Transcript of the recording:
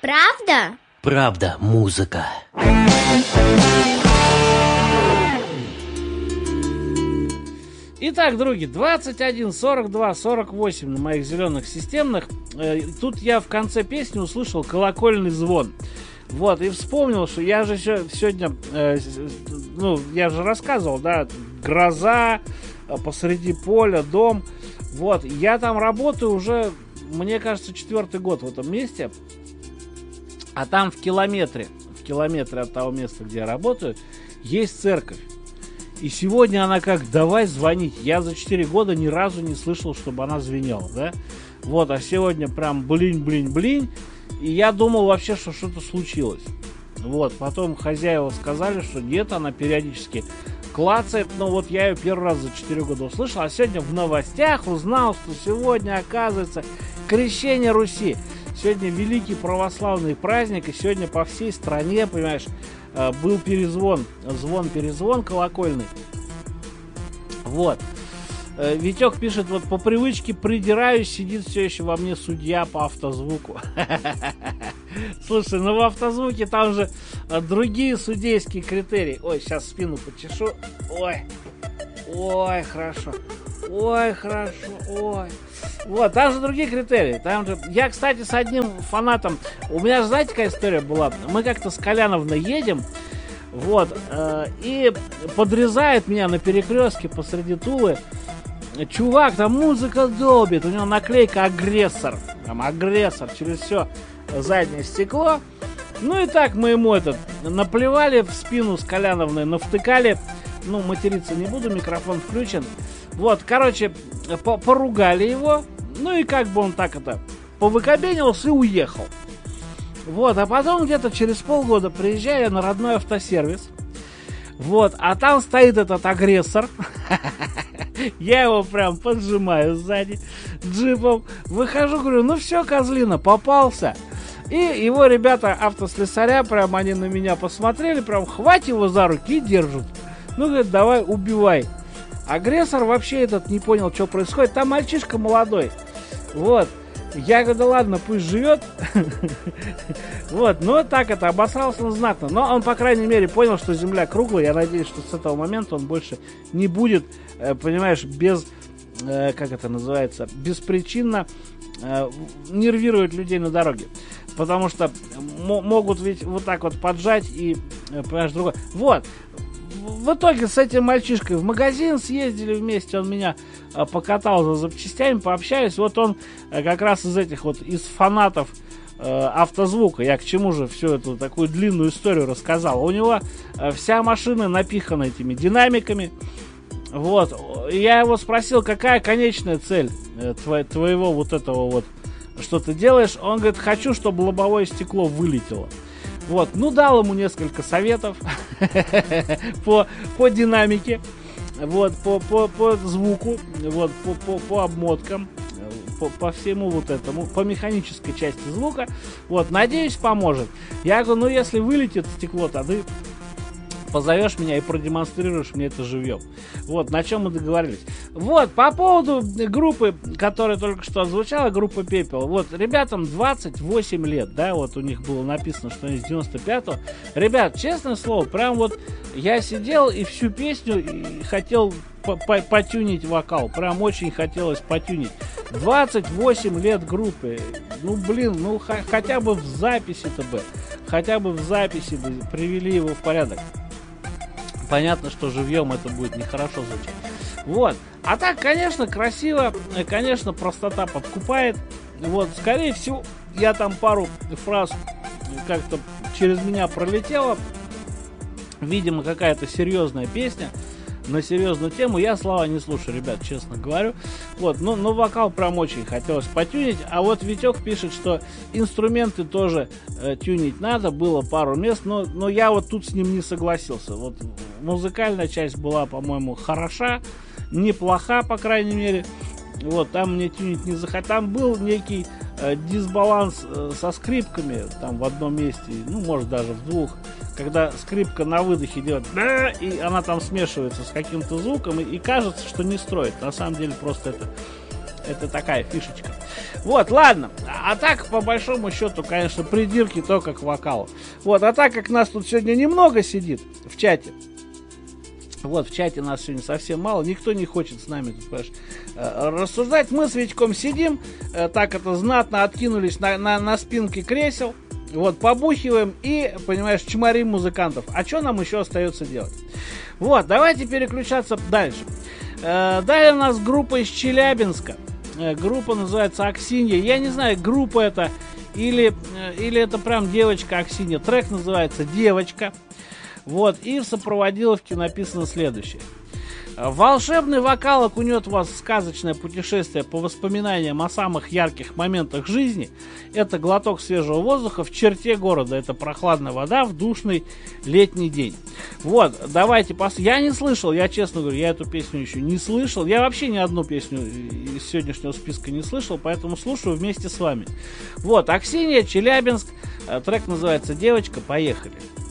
Правда? Правда, музыка. Итак, други, 21, 42, 48 на моих зеленых системных. Тут я в конце песни услышал колокольный звон. Вот, и вспомнил, что я же сегодня, я же рассказывал, да, гроза, посреди поля, дом. Вот, я там работаю уже, мне кажется, 4-й год в этом месте. А там в километре от того места, где я работаю, есть церковь. И сегодня она как, давай звонить. Я за 4 года ни разу не слышал, чтобы она звенела, да? Вот, а сегодня прям блин. И я думал вообще, что что-то случилось. Вот, потом хозяева сказали, что нет, она периодически клацает. Но вот я ее первый раз за 4 года услышал. А сегодня в новостях узнал, что сегодня, оказывается, крещение Руси. Сегодня великий православный праздник. И сегодня по всей стране, понимаешь, был перезвон, звон-перезвон колокольный. Вот. Витек пишет, вот по привычке придираюсь, сидит все еще во мне судья по автозвуку. Слушай, ну в автозвуке там же другие судейские критерии. Ой, сейчас спину почешу. Ой, хорошо. Вот, там же другие критерии. Там же... Я, кстати, с одним фанатом... У меня же, знаете, какая история была? Мы как-то с Коляновной едем, вот, и подрезает меня на перекрестке посреди Тулы. Чувак, там музыка долбит, у него наклейка «Агрессор». Там агрессор через все заднее стекло. Ну и так мы ему наплевали в спину с Коляновной, навтыкали. Ну, материться не буду, микрофон включен. Вот, короче, поругали его. Ну и как бы он так повыкобенился и уехал. Вот, а потом где-то через полгода приезжаю я на родной автосервис. Вот, а там стоит этот агрессор. Я его прям поджимаю сзади джипом. Выхожу, говорю, ну все, козлина, попался. И его ребята автослесаря, прям они на меня посмотрели, прям хватит его за руки и держат. Ну, говорит, давай, убивай. Агрессор вообще этот не понял, что происходит. Там мальчишка молодой. Вот. Я говорю, да ладно, пусть живет. Вот, но так обосрался он знатно. Но он, по крайней мере, понял, что земля круглая. Я надеюсь, что с этого момента он больше не будет, понимаешь, без, как это называется, беспричинно нервировать людей на дороге. Потому что могут ведь вот так вот поджать и, понимаешь, другое. Вот. В итоге с этим мальчишкой в магазин съездили вместе, он меня покатал за запчастями, пообщались. Вот он как раз из фанатов автозвука. Я к чему же всю эту такую длинную историю рассказал. У него вся машина напихана этими динамиками. Вот. Я его спросил, какая конечная цель твоего вот этого вот, что ты делаешь. Он говорит, хочу, чтобы лобовое стекло вылетело. Вот, ну дал ему несколько советов по динамике, вот, по звуку, вот, по обмоткам, по всему вот этому, по механической части звука. Вот, надеюсь, поможет. Я говорю, ну если вылетит стекло, тогда позовешь меня и продемонстрируешь мне это живьем. Вот, на чем мы договорились. Вот, по поводу группы, которая только что озвучала, группа Пепел. Вот, ребятам 28 лет, да, вот у них было написано, что они с 95-го. Ребят, честное слово, прям вот я сидел и всю песню и хотел потюнить вокал. Прям очень хотелось потюнить. 28 лет группы. Ну, блин, ну хотя бы в записи-то бы. Хотя бы в записи бы привели его в порядок. Понятно, что живьем это будет нехорошо звучать. Вот. А так, конечно, красиво. Конечно, простота подкупает. Вот, скорее всего, я там пару фраз как-то через меня пролетела. Видимо, какая-то серьезная песня на серьезную тему. Я слова не слушаю, ребят, честно говорю. Вот, но вокал прям очень хотелось потюнить. А вот Витек пишет, что инструменты тоже тюнить надо. Было пару мест, но я вот тут с ним не согласился. Вот музыкальная часть была, по-моему, хороша, неплоха, по крайней мере. Вот, там мне тюнить не захотелось. Там был некий дисбаланс со скрипками, там в одном месте, ну, может, даже в двух, когда скрипка на выдохе делает, и она там смешивается с каким-то звуком, и кажется, что не строит. На самом деле, просто это Это такая фишечка. Вот, ладно. А так, по большому счету, конечно, придирки только к вокалу. Вот, а так как нас тут сегодня немного сидит в чате, вот, в чате нас сегодня совсем мало, никто не хочет с нами тут, рассуждать. Мы с Витьком сидим, так это знатно откинулись на спинки кресел, вот, побухиваем и, понимаешь, чморим музыкантов. А что нам еще остается делать? Вот, давайте переключаться дальше. Далее у нас группа из Челябинска. Группа называется Аксинья. Я не знаю, группа это или это прям девочка Аксинья. Трек называется «Девочка». Вот, и в сопроводиловке написано следующее. Волшебный вокал окунет вас в сказочное путешествие по воспоминаниям о самых ярких моментах жизни. Это глоток свежего воздуха в черте города. Это прохладная вода в душный летний день. Вот, давайте послушаем. Я не слышал, я честно говорю, я эту песню еще не слышал. Я вообще ни одну песню из сегодняшнего списка не слышал, поэтому слушаю вместе с вами. Вот, Аксинья, Челябинск. Трек называется «Девочка». Поехали.